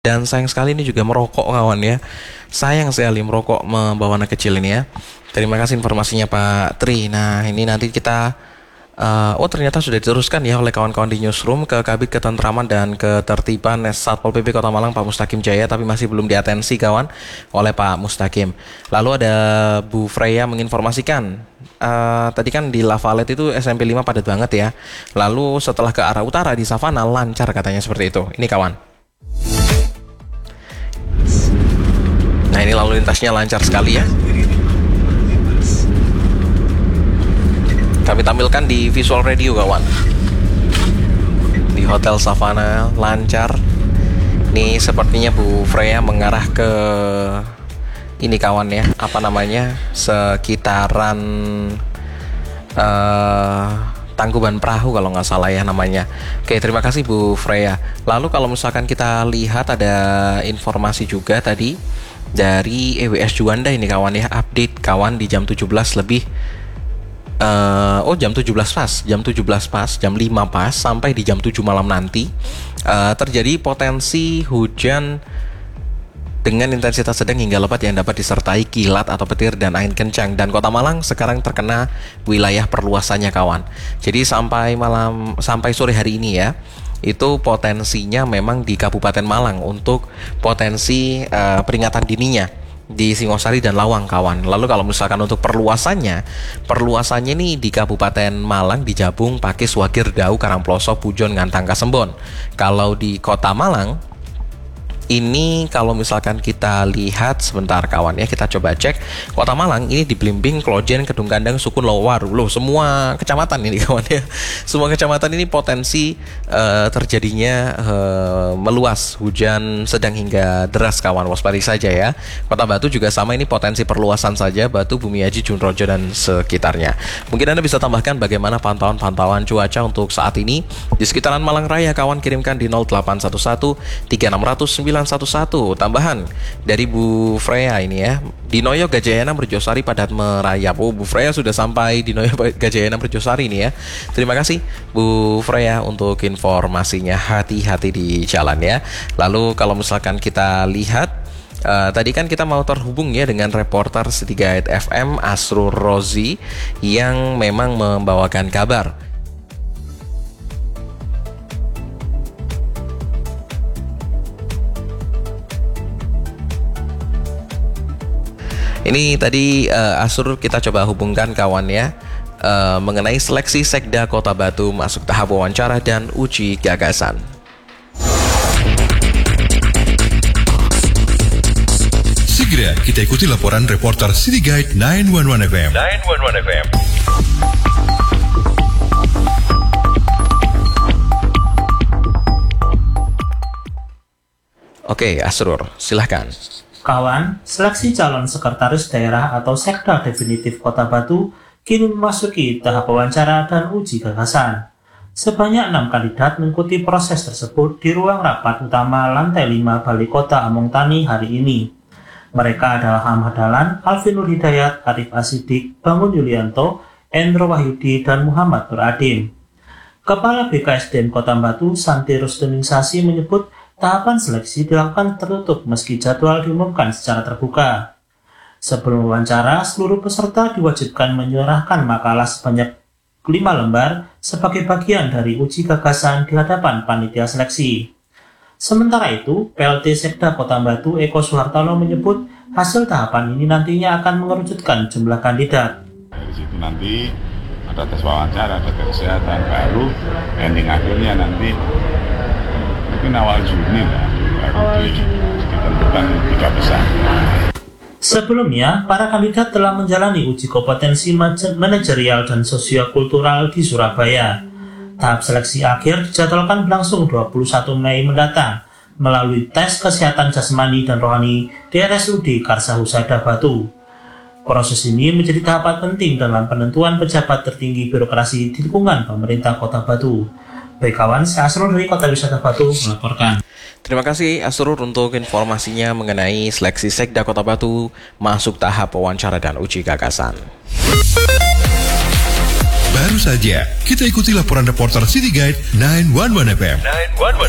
Dan sayang sekali ini juga merokok kawan ya. Sayang sekali merokok membawa anak kecil ini ya. Terima kasih informasinya Pak Tri. Nah ini nanti kita ternyata sudah diteruskan ya oleh kawan-kawan di newsroom ke Kabid Ketentraman dan Ketertiban Satpol PP Kota Malang Pak Mustaqim Jaya, tapi masih belum diatensi kawan oleh Pak Mustaqim. Lalu ada Bu Freya menginformasikan tadi kan di Lavalet itu SMP 5 padat banget ya. Lalu setelah ke arah utara di Savana lancar katanya seperti itu. Ini kawan. Nah ini lalu lintasnya lancar sekali ya. Kami tampilkan di visual radio kawan. Di Hotel Savana lancar. Ini sepertinya Bu Freya mengarah ke ini kawan ya, apa namanya, sekitaran Tangkuban Perahu kalau nggak salah ya namanya. Oke, terima kasih Bu Freya. Lalu kalau misalkan kita lihat ada informasi juga tadi dari EWS Juanda ini kawan ya, update kawan di jam 17 lebih jam 17 pas, jam 5 pas sampai di jam 7 malam nanti terjadi potensi hujan dengan intensitas sedang hingga lebat yang dapat disertai kilat atau petir dan angin kencang, dan Kota Malang sekarang terkena wilayah perluasannya kawan. Jadi sampai sore hari ini ya, itu potensinya memang di Kabupaten Malang untuk potensi peringatan dininya di Singosari dan Lawang kawan. Lalu kalau misalkan untuk perluasannya ini di Kabupaten Malang di Jabung, Pakis, Wagir, Dau, Karangploso, Pujon, Ngantang, Kasembon. Kalau di Kota Malang ini kalau misalkan kita lihat sebentar kawan ya, kita coba cek Kota Malang ini di Blimbing, Klojen, Kedung Gandang, Sukun, Lowaru, loh semua kecamatan ini kawan ya. Semua kecamatan ini potensi terjadinya meluas hujan sedang hingga deras kawan, waspadai saja ya. Kota Batu juga sama, ini potensi perluasan saja, Batu, Bumiaji, Junrojo dan sekitarnya. Mungkin Anda bisa tambahkan bagaimana pantauan cuaca untuk saat ini di sekitaran Malang Raya kawan, kirimkan di 0811 3600 911. Tambahan dari Bu Freya ini ya, di Noyo Gajayana Merjosari padat merayap. Oh, Bu Freya sudah sampai di Noyo Gajayana Merjosari ini ya. Terima kasih Bu Freya untuk informasinya, hati-hati di jalan ya. Lalu kalau misalkan kita lihat tadi kan kita mau terhubung ya dengan reporter City Guide FM Asrul Rozi yang memang membawakan kabar. Ini tadi Asrul kita coba hubungkan kawan ya, mengenai seleksi Sekda Kota Batu masuk tahap wawancara dan uji gagasan. Segera kita ikuti laporan reporter City Guide 911 FM. Oke, Asrul, silahkan. Kawan, seleksi calon sekretaris daerah atau sekda definitif Kota Batu kini memasuki tahap wawancara dan uji gagasan. Sebanyak 6 kandidat mengikuti proses tersebut di ruang rapat utama lantai 5 Balai Kota Among Tani hari ini. Mereka adalah Ahmad Dahlan, Alvin Nur Hidayat, Arif Asidik, Bangun Yulianto, Endro Wahyudi, dan Muhammad Nur Adin. Kepala BKSDM Kota Batu, Santi Rusdiningsasi menyebut tahapan seleksi dilakukan tertutup meski jadwal diumumkan secara terbuka. Sebelum wawancara, seluruh peserta diwajibkan menyerahkan makalah sebanyak 5 lembar sebagai bagian dari uji gagasan di hadapan panitia seleksi. Sementara itu, PLT Sekda Kota Batu Eko Suhartono menyebut hasil tahapan ini nantinya akan mengerucutkan jumlah kandidat. Dari situ nanti ada tes wawancara, ada tes kesehatan, baru ending akhirnya nanti mungkin awal Juni lah, baru ditentukan 3 besar. Sebelumnya, para kandidat telah menjalani uji kompetensi manajerial dan sosiokultural di Surabaya. Tahap seleksi akhir dijadwalkan berlangsung 21 Mei mendatang melalui tes kesehatan jasmani dan rohani di RSUD Karsa Husada Batu. Proses ini menjadi tahapan penting dalam penentuan pejabat tertinggi birokrasi di lingkungan pemerintah Kota Batu. Baik kawan, saya Asrul dari Kota Wisata Batu melaporkan. Terima kasih Asrul untuk informasinya mengenai seleksi Sekda Kota Batu masuk tahap wawancara dan uji gagasan. Baru saja kita ikuti laporan reporter City Guide 911 FM.